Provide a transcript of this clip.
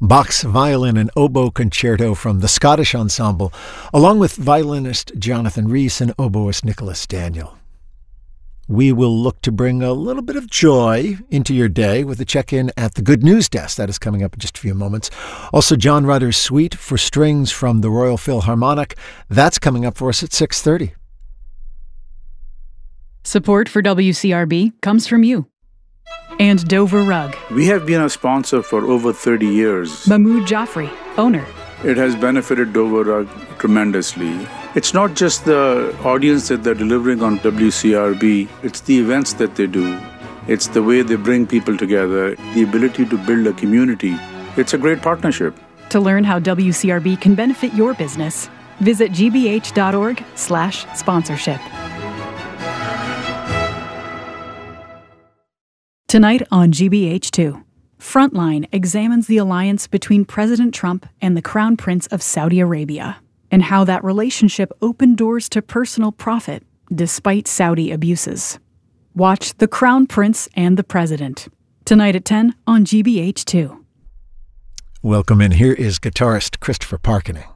Bach's Violin and Oboe Concerto from the Scottish Ensemble, along with violinist Jonathan Rees and oboist Nicholas Daniel. We will look to bring a little bit of joy into your day with a check-in at the Good News Desk. That is coming up in just a few moments. Also, John Rutter's Suite for Strings from the Royal Philharmonic. That's coming up for us at 6:30. Support for WCRB comes from you. And Dover Rug. We have been a sponsor for over 30 years. Mahmoud Jaffrey, owner. It has benefited Dover Rug tremendously. It's not just the audience that they're delivering on WCRB, it's the events that they do. It's the way they bring people together, the ability to build a community. It's a great partnership. To learn how WCRB can benefit your business, visit gbh.org/sponsorship. Tonight on GBH2, Frontline examines the alliance between President Trump and the Crown Prince of Saudi Arabia, and how that relationship opened doors to personal profit despite Saudi abuses. Watch The Crown Prince and the President, tonight at 10 on GBH2. Welcome in. Here is guitarist Christopher Parkening.